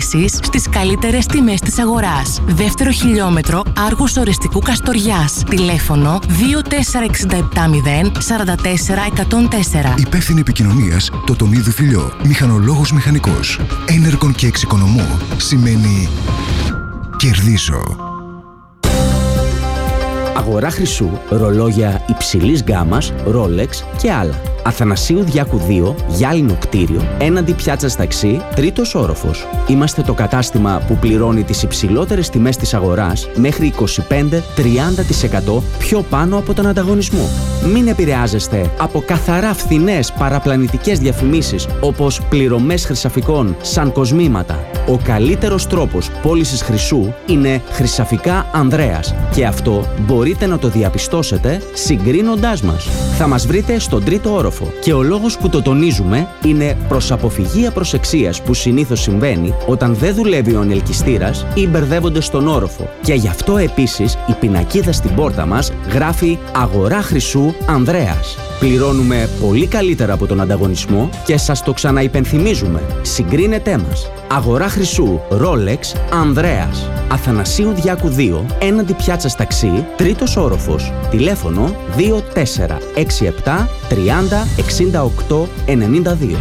επίσης στις καλύτερες τιμές της αγοράς. Δεύτερο χιλιόμετρο Άργους Οριστικού Καστοριάς. Τηλέφωνο 24670 44 104. Υπεύθυνη επικοινωνίας Τοτονίδου Φιλιό. Μηχανολόγος μηχανικός. Ένεργον και εξοικονομώ σημαίνει κερδίζω. Αγορά χρυσού, ρολόγια υψηλής γκάμας, Rolex και άλλα. Αθανασίου Διάκου 2, γυάλινο κτίριο, έναντι πιάτσας ταξί, τρίτος όροφος. Είμαστε το κατάστημα που πληρώνει τις υψηλότερες τιμές της αγοράς μέχρι 25-30% πιο πάνω από τον ανταγωνισμό. Μην επηρεάζεστε από καθαρά φθηνές παραπλανητικές διαφημίσεις όπως πληρωμές χρυσαφικών σαν κοσμήματα. Ο καλύτερος τρόπος πώλησης χρυσού είναι Χρυσαφικά Ανδρέας και αυτό μπορείτε να το διαπιστώσετε συγκρίνοντάς μας. Θα μας βρείτε στον τρίτο όροφο και ο λόγος που το τονίζουμε είναι προς αποφυγή απροσεξίας που συνήθως συμβαίνει όταν δεν δουλεύει ο ανελκυστήρας ή μπερδεύονται στον όροφο. Και γι' αυτό επίσης η πινακίδα στην πόρτα μας γράφει «Αγορά χρυσού Ανδρέας». Πληρώνουμε πολύ καλύτερα από τον ανταγωνισμό και σας το ξαναυπενθυμίζουμε. Συγκρίνετέ μας. Αγορά χρυσού Rolex Ανδρέας. Αθανασίου Διάκου 2, έναντι πιάτσας ταξί, τρίτος όροφος. Τηλέφωνο 2467 30 68 92.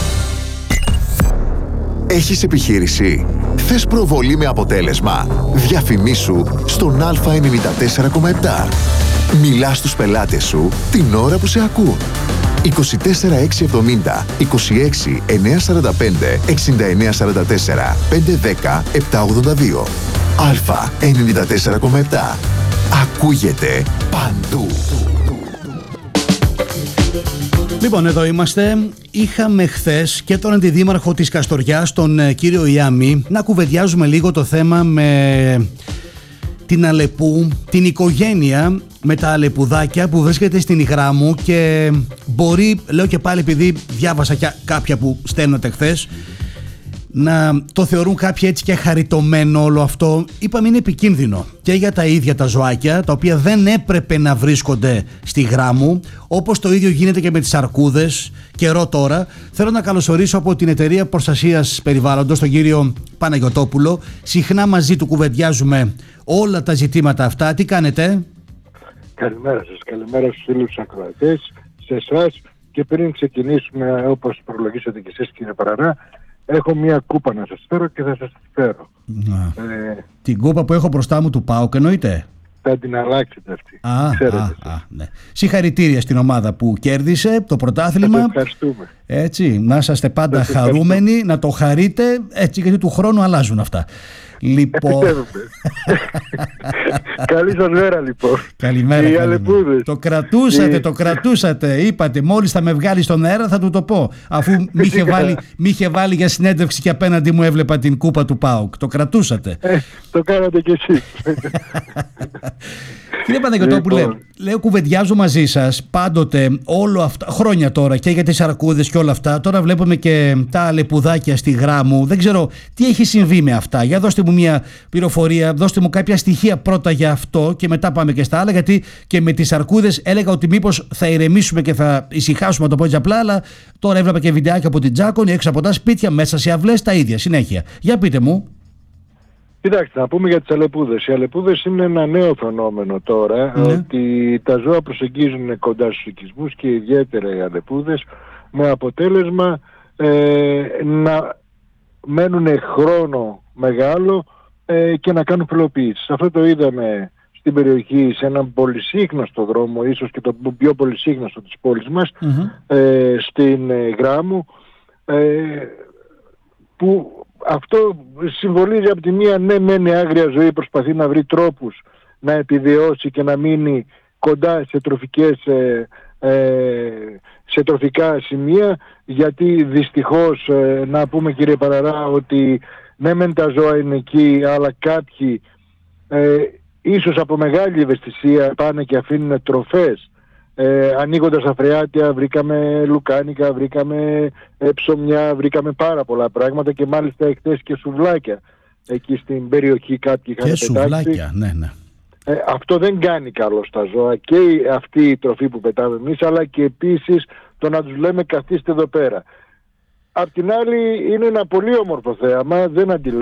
Έχεις επιχείρηση? Θες προβολή με αποτέλεσμα? Διαφημίσου στον Α94,7. Μιλάς στους πελάτες σου την ώρα που σε ακούν. 24670 26 945 6944 510 782. Α94,7. Ακούγεται παντού. Λοιπόν, εδώ είμαστε. Είχαμε χθες και τον αντιδήμαρχο της Καστοριάς, τον κύριο Ιάμι, να κουβεντιάζουμε λίγο το θέμα με την Αλεπού, την οικογένεια με τα αλεπουδάκια που βρίσκεται στην Ιγράμμου και μπορεί, λέω και πάλι επειδή διάβασα κάποια που στέλνατε χθες, να το θεωρούν κάποιοι έτσι και χαριτωμένο όλο αυτό. Είπαμε είναι επικίνδυνο και για τα ίδια τα ζωάκια, τα οποία δεν έπρεπε να βρίσκονται στη Γράμμου, όπως το ίδιο γίνεται και με τις αρκούδες. Καιρό τώρα. Θέλω να καλωσορίσω από την Εταιρεία Προστασίας Περιβάλλοντος τον κύριο Παναγιωτόπουλο. Συχνά μαζί του κουβεντιάζουμε όλα τα ζητήματα αυτά. Τι κάνετε? Καλημέρα σας, καλημέρα στους φίλους τους ακροατές, σε εσάς, και πριν ξεκινήσουμε, όπως προλογίσατε και εσείς κύριε Παραρά, έχω μια κούπα να σας φέρω και θα σας τη φέρω. Την κούπα που έχω μπροστά μου του ΠΑΟΚ εννοείται? Θα την αλλάξετε αυτή. Ναι. Συγχαρητήρια στην ομάδα που κέρδισε το πρωτάθλημα. Θα ευχαριστούμε. Έτσι, να είσαστε πάντα χαρούμενοι, να το χαρείτε, έτσι, γιατί του χρόνου αλλάζουν αυτά. Λοιπόν... Καλή σας μέρα λοιπόν. Καλημέρα. Το κρατούσατε. Είπατε μόλις θα με βγάλει στον αέρα θα του το πω. Αφού μη είχε βάλει για συνέντευξη και απέναντι μου έβλεπα την κούπα του ΠΑΟΚ. Το κρατούσατε. Το κάνατε κι εσείς. Κύριε Παναγιωτόπουλε, λέω κουβεντιάζω μαζί σας πάντοτε όλο αυτά, χρόνια τώρα, και για τις αρκούδες και όλα αυτά. Τώρα βλέπουμε και τα αλεπουδάκια στη Γράμμου. Δεν ξέρω τι έχει συμβεί με αυτά. Για δώστε μου μια πληροφορία, δώστε μου κάποια στοιχεία πρώτα για αυτό και μετά πάμε και στα άλλα. Γιατί και με τις αρκούδες έλεγα ότι μήπως θα ηρεμήσουμε και θα ησυχάσουμε, να το πω έτσι απλά. Αλλά τώρα έβλεπα και βιντεάκια από την Τζάκονη, έξω από τα σπίτια, μέσα σε αυλές, τα ίδια συνέχεια. Για πείτε μου. Κοιτάξτε, να πούμε για τις αλεπούδες. Οι αλεπούδες είναι ένα νέο φαινόμενο τώρα, ότι τα ζώα προσεγγίζουν κοντά στους οικισμούς και ιδιαίτερα οι αλεπούδες, με αποτέλεσμα να μένουν χρόνο μεγάλο και να κάνουν φιλοποίησεις. Αυτό το είδαμε στην περιοχή, σε έναν πολυσύχναστο δρόμο, ίσως και το πιο πολυσύχναστο της πόλης μας, στην Γράμμου, που αυτό συμβολίζει από τη μία, ναι μεν η άγρια ζωή προσπαθεί να βρει τρόπους να επιβιώσει και να μείνει κοντά σε τροφικά σημεία, γιατί δυστυχώς να πούμε κύριε Παραρά ότι ναι μεν τα ζώα είναι εκεί, αλλά κάποιοι ίσως από μεγάλη ευαισθησία πάνε και αφήνουν τροφές. Ανοίγοντας τα φρεάτια βρήκαμε λουκάνικα, βρήκαμε ψωμιά, βρήκαμε πάρα πολλά πράγματα και μάλιστα εχθές και σουβλάκια εκεί στην περιοχή κάποιοι είχαν πετάξει. Σουβλάκια, ναι. Αυτό δεν κάνει καλό στα ζώα, και αυτή η τροφή που πετάμε εμείς, αλλά και επίσης το να τους λέμε καθίστε εδώ πέρα. Απ' την άλλη είναι ένα πολύ όμορφο θέαμα, δεν αντιλέγω.